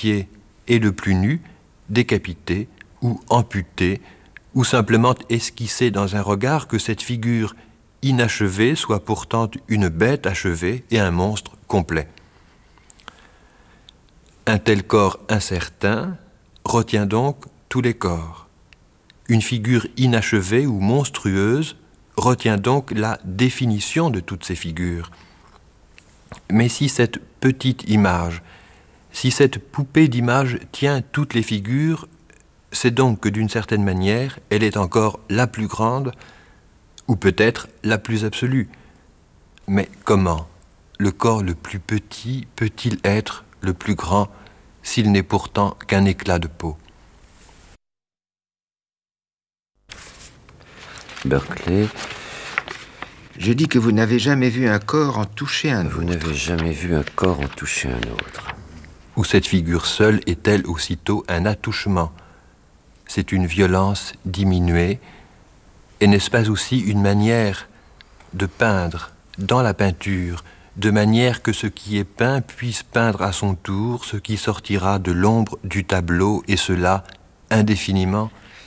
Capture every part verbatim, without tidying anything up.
entier et le plus nu, décapité ou amputé, ou simplement esquissé dans un regard, que cette figure inachevée soit pourtant une bête achevée et un monstre complet. Un tel corps incertain retient donc tous les corps. Une figure inachevée ou monstrueuse retient donc la définition de toutes ces figures. Mais si cette petite image, si cette poupée d'image tient toutes les figures, c'est donc que d'une certaine manière, elle est encore la plus grande, ou peut-être la plus absolue. Mais comment le corps le plus petit peut-il être le plus grand s'il n'est pourtant qu'un éclat de peau? Berkeley. Je dis que vous n'avez jamais vu un corps en toucher un autre. Vous n'avez jamais vu un corps en toucher un autre. Ou cette figure seule est-elle aussitôt un attouchement? C'est une violence diminuée, et n'est-ce pas aussi une manière de peindre dans la peinture, de manière que ce qui est peint puisse peindre à son tour ce qui sortira de l'ombre du tableau, et cela indéfiniment?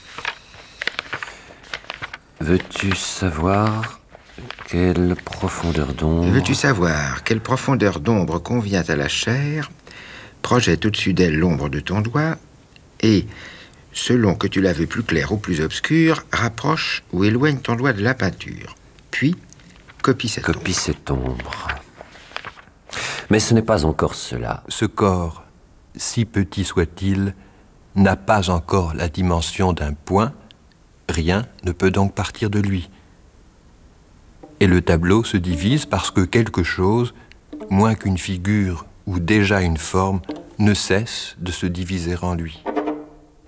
Veux-tu savoir quelle profondeur d'ombre... Veux-tu savoir quelle profondeur d'ombre convient à la chair, projette au-dessus d'elle l'ombre de ton doigt, et, selon que tu la veux plus claire ou plus obscure, rapproche ou éloigne ton doigt de la peinture. Puis, copie cette ombre. Copie cette ombre. Mais ce n'est pas encore cela. Ce corps, si petit soit-il, n'a pas encore la dimension d'un point. Rien ne peut donc partir de lui. Et le tableau se divise parce que quelque chose, moins qu'une figure ou déjà une forme, ne cesse de se diviser en lui.